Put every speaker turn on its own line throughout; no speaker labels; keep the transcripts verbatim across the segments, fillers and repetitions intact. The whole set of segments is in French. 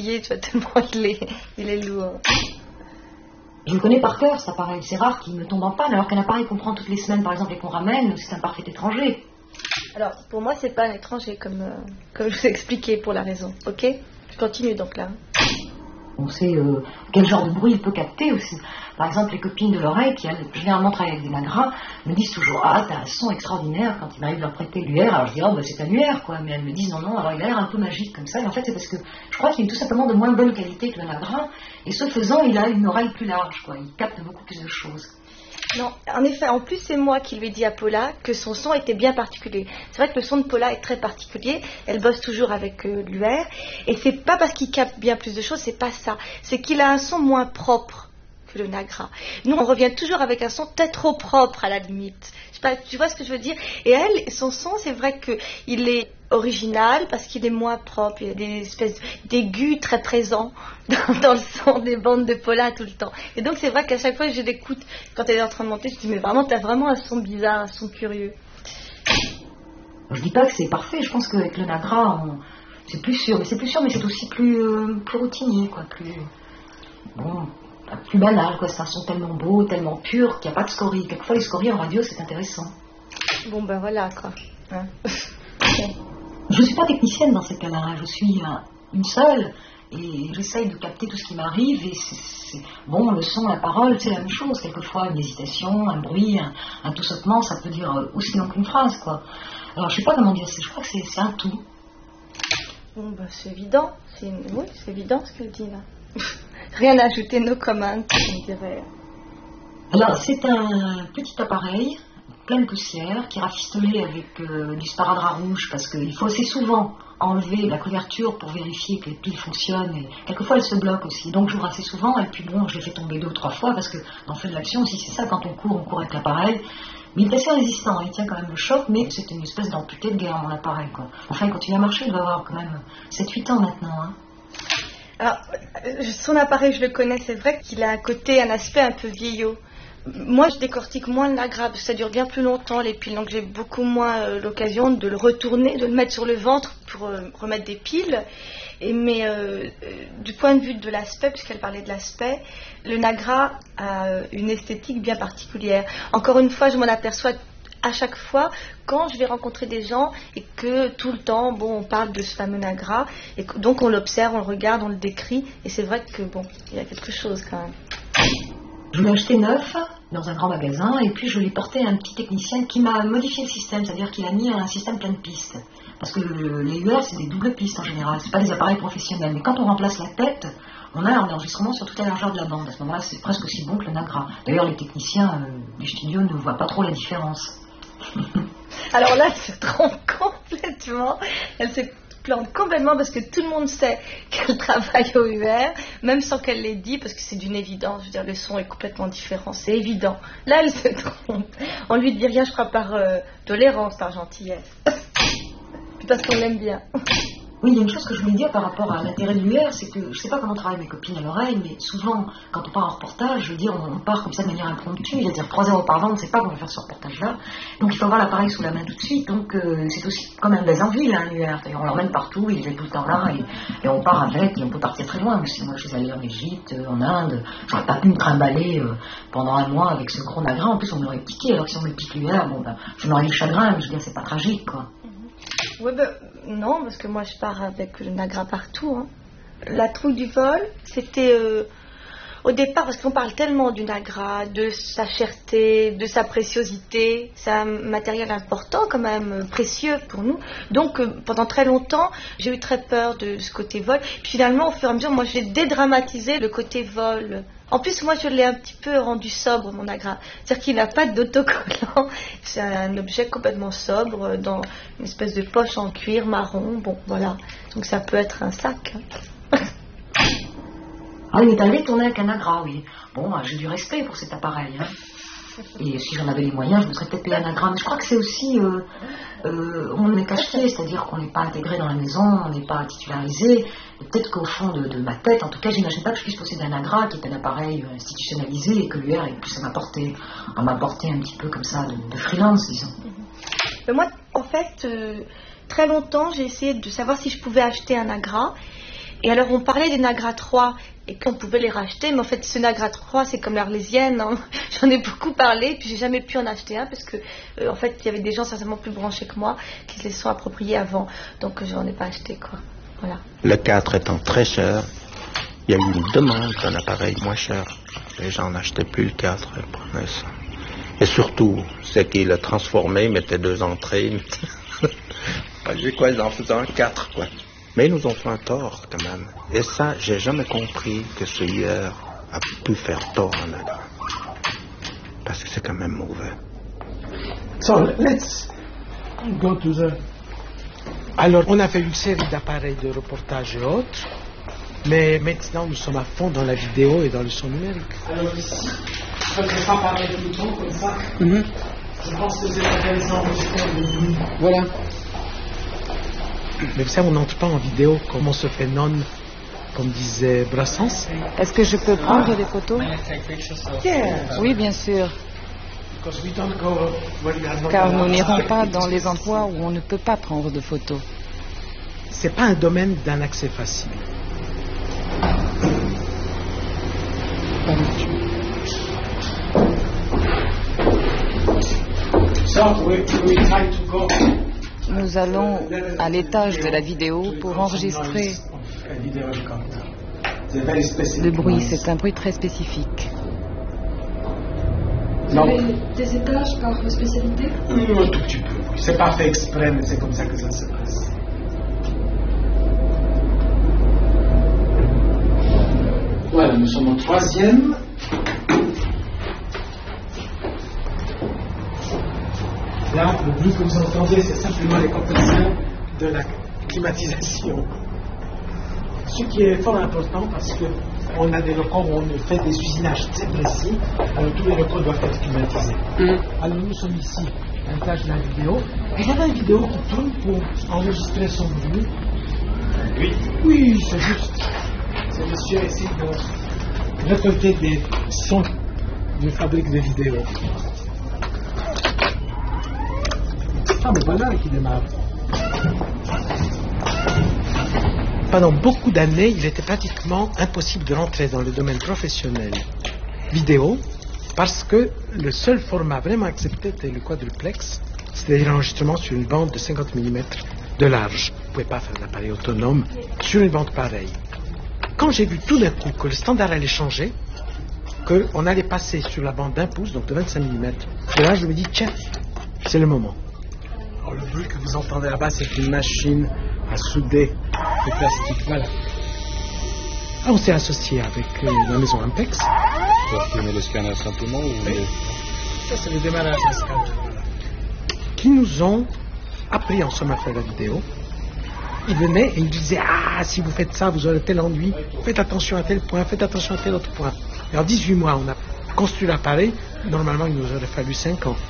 plier, tu vois, tellement il est, il est lourd.
Je le connais par cœur, cet appareil. C'est rare qu'il me tombe en panne, alors qu'un appareil qu'on prend toutes les semaines, par exemple, et qu'on ramène, c'est un parfait étranger.
Alors, pour moi, c'est pas un étranger, comme, euh, comme je vous ai expliqué, pour la raison. Ok ? Je continue donc là.
On sait euh, quel genre de bruit il peut capter aussi. Par exemple, les copines de l'oreille qui elles, généralement travaillent avec des nagras me disent toujours ah t'as un son extraordinaire quand il m'arrive de leur prêter l'U R. Alors je dis oh bah c'est un U R quoi, mais elles me disent non non alors il a l'air un peu magique comme ça. Et en fait c'est parce que je crois qu'il est tout simplement de moins bonne qualité que le nagra et ce faisant il a une oreille plus large quoi, il capte beaucoup plus de choses.
Non, en effet, en plus c'est moi qui lui ai dit à Paula que son son était bien particulier. C'est vrai que le son de Paula est très particulier, elle bosse toujours avec euh, l'U R, et c'est pas parce qu'il capte bien plus de choses, c'est pas ça. C'est qu'il a un son moins propre que le nagra. Nous, on revient toujours avec un son peut-être trop propre à la limite. Je sais pas, tu vois ce que je veux dire ? Et elle, son son, c'est vrai qu'il est original parce qu'il est moins propre. Il y a des espèces d'aigus très présents dans, dans le son des bandes de Paula tout le temps. Et donc, c'est vrai qu'à chaque fois que je l'écoute, quand elle est en train de monter, je dis mais vraiment, t'as vraiment un son bizarre, un son curieux.
Je dis pas que c'est parfait. Je pense qu'avec le nagra, on... c'est plus sûr, mais c'est plus sûr, mais c'est aussi plus euh, plus routinier, quoi, plus bon. Plus banal, quoi. C'est un son tellement beau, tellement pur qu'il n'y a pas de scorie. Quelquefois, les scories en radio, c'est intéressant.
Bon, ben voilà, quoi. Hein.
Je ne suis pas technicienne dans ces cas-là. Je suis euh, une seule et j'essaye de capter tout ce qui m'arrive. Et c'est, c'est... bon, le son, la parole, c'est la même chose. Quelquefois, une hésitation, un bruit, un, un tout sautement, ça peut dire aussi long qu'une phrase, quoi. Alors, je ne sais pas comment dire. Je crois que c'est, c'est un tout.
Bon, ben, c'est évident. C'est une... Oui, c'est évident ce qu'elle dit là. Rien à ajouter, no comment, on dirait.
Alors, c'est un petit appareil, plein de poussière, qui est rafistolé avec euh, du sparadrap rouge, parce qu'il faut assez souvent enlever la couverture pour vérifier que les piles fonctionnent, et quelquefois elles se bloquent aussi. Donc, j'ouvre assez souvent, et puis bon, je l'ai fait tomber deux ou trois fois, parce que dans le feu de l'action aussi, c'est ça, quand on court, on court avec l'appareil. Mais il est assez résistant, il tient quand même le choc, mais c'est une espèce d'amputé de guerre, mon appareil, quoi. Enfin, il continue à marcher, il doit avoir quand même sept huit ans maintenant, hein.
Alors, son appareil, je le connais, c'est vrai qu'il a un côté, un aspect un peu vieillot. Moi, je décortique moins le nagra, parce que ça dure bien plus longtemps, les piles, donc j'ai beaucoup moins euh, l'occasion de le retourner, de le mettre sur le ventre pour euh, remettre des piles. Et, mais euh, euh, du point de vue de l'aspect, puisqu'elle parlait de l'aspect, le nagra a euh, une esthétique bien particulière. Encore une fois, je m'en aperçois à chaque fois quand je vais rencontrer des gens et que tout le temps bon on parle de ce fameux nagra et que, donc on l'observe, on le regarde, on le décrit et c'est vrai que bon il y a quelque chose quand même.
Je l'ai acheté neuf dans un grand magasin et puis je l'ai porté à un petit technicien qui m'a modifié le système, c'est-à-dire qu'il a mis un système plein de pistes parce que le, les U R c'est des doubles pistes en général, c'est pas des appareils professionnels mais quand on remplace la tête on a un enregistrement sur toute la largeur de la bande. À ce moment-là c'est presque aussi bon que le nagra. D'ailleurs les techniciens euh, des studios ne voient pas trop la différence.
Alors là, elle se trompe complètement. Elle se plante complètement parce que tout le monde sait qu'elle travaille au U R, même sans qu'elle l'ait dit, parce que c'est d'une évidence. Je veux dire, le son est complètement différent, c'est évident. Là, elle se trompe. On lui dit rien, je crois, par euh, tolérance, par gentillesse. Puis parce qu'on l'aime bien.
Oui, il y a une chose que je voulais dire par rapport à l'intérêt de l'U R, c'est que je ne sais pas comment travaillent mes copines à l'oreille, mais souvent, quand on part en reportage, je veux dire, on part comme ça de manière impromptue, c'est-à-dire trois heures auparavant, on ne sait pas qu'on va faire ce reportage-là, donc il faut avoir l'appareil sous la main tout de suite, donc euh, c'est aussi comme un baiser en ville, hein, l'U R, c'est-à-dire on l'emmène partout, il est tout le temps là, et, et on part avec, et on peut partir très loin aussi. Moi je suis allée en Égypte, en Inde, j'aurais pas pu me trimballer euh, pendant un mois avec ce gros nagra, en plus on m'aurait piqué, alors que si on me pique l'U R, bon ben, je m'aurais eu le chagrin, mais je veux dire, c'est pas tragique, quoi.
Oui, ben non, parce que moi je pars avec le nagra partout. Hein. La trouille du vol, c'était euh, au départ, parce qu'on parle tellement du nagra, de sa cherté, de sa préciosité, c'est un matériel important, quand même précieux pour nous. Donc euh, pendant très longtemps, j'ai eu très peur de ce côté vol. Puis finalement, au fur et à mesure, moi j'ai dédramatisé le côté vol. En plus, moi, je l'ai un petit peu rendu sobre, mon nagra. C'est-à-dire qu'il n'a pas d'autocollant. C'est un objet complètement sobre, dans une espèce de poche en cuir marron. Bon, voilà. Donc, ça peut être un sac. Hein.
Ah, il est allé tourner avec un nagra, oui. Bon, j'ai du respect pour cet appareil. Hein. Et si j'en avais les moyens, je me serais peut-être payé un nagra. Mais je crois que c'est aussi... Euh, euh, on est cacheté, c'est-à-dire qu'on n'est pas intégré dans la maison, on n'est pas titularisé. Et peut-être qu'au fond de, de ma tête, en tout cas, j'imagine pas que je puisse posséder un nagra, qui est un appareil institutionnalisé, et que l'U R est plus à m'apporter, à m'apporter un petit peu comme ça, de, de freelance, disons.
Mais moi, en fait, euh, très longtemps, j'ai essayé de savoir si je pouvais acheter un nagra. Et alors on parlait des Nagra trois et qu'on pouvait les racheter, mais en fait ce Nagra trois c'est comme l'Arlésienne, hein. J'en ai beaucoup parlé, puis j'ai jamais pu en acheter un parce que euh, en fait il y avait des gens certainement plus branchés que moi qui se les sont appropriés avant, donc euh, j'en ai pas acheté quoi. Voilà.
Le quatre étant très cher, il y a eu une demande d'un appareil moins cher. Les gens n'achetaient plus le quatre, ils prenaient ça. Et surtout, c'est qu'ils le transformaient, ils mettaient deux entrées. Mettaient... J'ai quoi, ils en faisaient un quatre, quoi. Mais ils nous ont fait un tort, quand même. Et ça, j'ai jamais compris que ce U R a pu faire tort en Nagra. Parce que c'est quand même mauvais.
So, let's go to the... Alors, on a fait une série d'appareils de reportage et autres, mais maintenant, nous sommes à fond dans la vidéo et dans le son numérique. Alors ici, je ne vais pas parler tout le temps comme ça. Mm-hmm. Je pense que c'est des enregistrements de bruit. Voilà. Mais vous savez, on n'entre pas en vidéo comme on se fait non, comme disait Brassens.
Est-ce que je peux prendre ah. des photos?
Yeah.
Oui, bien sûr. Car nous n'irons pas dans les endroits où on ne peut pas prendre de photos.
C'est pas un domaine d'un accès facile.
Nous allons à l'étage de la vidéo pour enregistrer. Le bruit, c'est un bruit très spécifique.
Vous avez des étages par spécialité?
Un tout petit peu. C'est pas fait exprès, mais c'est comme ça que ça se passe. Voilà, nous sommes au troisième. Là, le bruit que vous entendez, c'est simplement les compressions de la climatisation. Ce qui est fort important parce qu'on a des locaux où on fait des usinage très précis, alors tous les locaux doivent être climatisés. Mm. Alors nous sommes ici, à l'étage de la vidéo, et il y a une vidéo qui tourne pour enregistrer son bruit. Oui. Oui, c'est juste. C'est monsieur essaie de récolter des sons d'une fabrique de vidéos. Ah, mais voilà qui démarre. Pendant beaucoup d'années, il était pratiquement impossible de rentrer dans le domaine professionnel vidéo parce que le seul format vraiment accepté était le quadruplex, c'est-à-dire l'enregistrement sur une bande de cinquante millimètres de large. Vous ne pouvez pas faire d'appareil autonome sur une bande pareille. Quand j'ai vu tout d'un coup que le standard allait changer, qu'on allait passer sur la bande d'un pouce, donc de vingt-cinq millimètres, et là je me dis, tiens, c'est le moment. Alors, le bruit que vous entendez là-bas, c'est une machine à souder de plastique. Voilà. Ah, on s'est associé avec euh, la maison Ampex.
Pour filmer le scanner simplement ou...
Oui. Ça, c'est le démarrage d'un scanner. Voilà. Qui nous ont appris en somme à faire la vidéo. Ils venaient et ils disaient, ah, si vous faites ça, vous aurez tel ennui. Faites attention à tel point, faites attention à tel autre point. Et en dix-huit mois, on a construit l'appareil. Normalement, il nous aurait fallu cinq ans.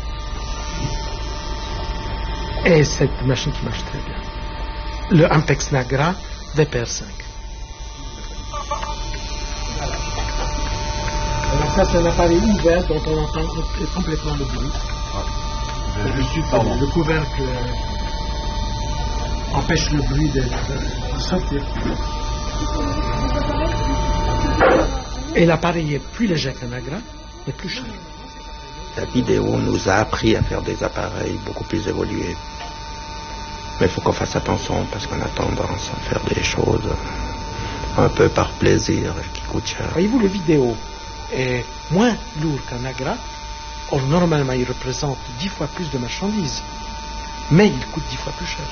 Et cette machine qui marche très bien. Le Ampex Nagra V P R cinq. Voilà. Alors ça, c'est un appareil ouvert dont on entend complètement le bruit.
Ah.
Le, le, le couvercle euh, empêche le bruit de, de, de sortir. Et l'appareil est plus léger qu'un Nagra, mais plus cher.
La vidéo nous a appris à faire des appareils beaucoup plus évolués. Mais il faut qu'on fasse attention parce qu'on a tendance à faire des choses un peu par plaisir qui coûtent cher.
Voyez-vous, le vidéo est moins lourd qu'un Nagra. Or, normalement, il représente dix fois plus de marchandises. Mais il coûte dix fois plus cher.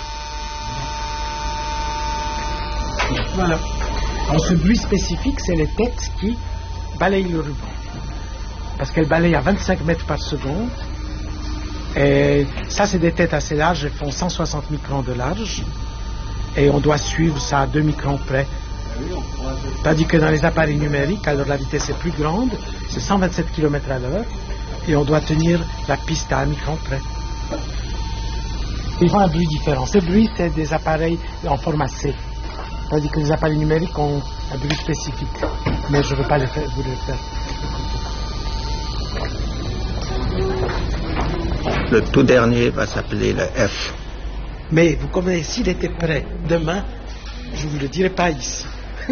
Voilà. Alors, ce bruit spécifique, c'est les têtes qui balayent le ruban. Parce qu'elles balayent à vingt-cinq mètres par seconde. Et ça, c'est des têtes assez larges, elles font cent soixante microns de large. Et on doit suivre ça à deux microns près. Tandis que dans les appareils numériques, alors la vitesse est plus grande, c'est cent vingt-sept kilomètres à l'heure. Et on doit tenir la piste à un micron près. Ils font un bruit différent. Ce bruit, c'est des appareils en format C. Tandis que les appareils numériques ont un bruit spécifique. Mais je ne veux pas le faire, vous le faire.
Le tout dernier va s'appeler le F.
Mais vous comprenez, s'il était prêt demain, je ne vous le dirai pas ici.